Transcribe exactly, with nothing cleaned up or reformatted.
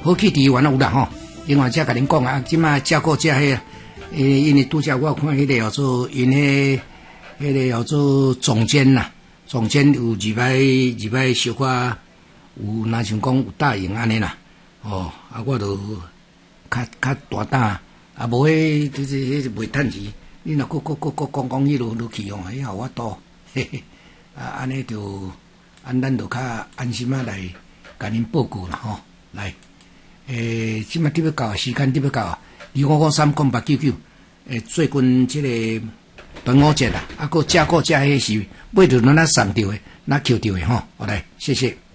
好去治完有啦吼。另外，才甲恁讲啊，即马加购加迄，诶，因为拄则我看迄个叫做因迄，迄个叫做总监呐，总监有入摆入摆小可有，若像讲有答应安尼啦，哦，啊，我就较较大胆，啊，无迄就是迄袂趁钱，你若搁搁搁搁讲讲迄落落去哦，迄互我多，嘿嘿，啊，安尼就，安咱就较安心啊来甲恁报告啦吼，来。诶，即马得要到时间得要到啊！二五五三空八九九，诶，最近即个端午节啦，啊，个加个加迄是买着咱咱送着的，咱扣着的吼，好来，谢谢。